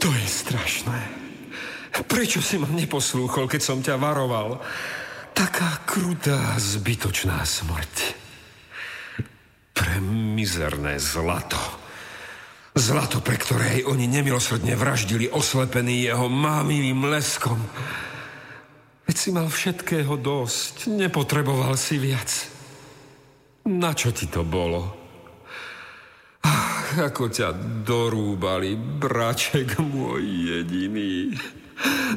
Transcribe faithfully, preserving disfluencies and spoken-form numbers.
To je strašné. Prečo si ma neposlúchol, keď som ťa varoval? Taká krutá, zbytočná smrť. Pre mizerné zlato. Zlato, pre ktoré oni nemilosrdne vraždili, oslepený jeho mámivým leskom. Veď si mal všetkého dosť, nepotreboval si viac. Na čo ti to bolo? Ach, ako ťa dorúbali, braček môj jediný.